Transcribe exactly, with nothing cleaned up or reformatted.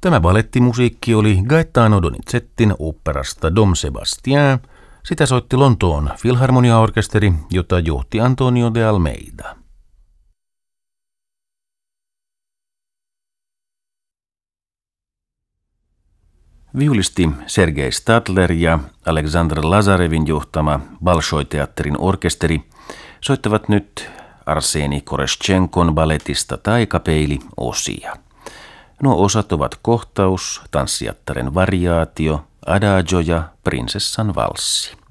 Tämä balettimusiikki oli Gaetano Donizettin oopperasta Dom Sébastien. Sitä soitti Lontoon Filharmonia-orkesteri, jota johti Antonio de Almeida. Viulisti Sergei Stadler ja Aleksandr Lazarevin johtama Bolšoj-teatterin orkesteri soittavat nyt Arseni Koreschenkon baletista Taikapeili osia. Nuo osat ovat kohtaus, tanssijattaren variaatio, adagio ja prinsessan valssi.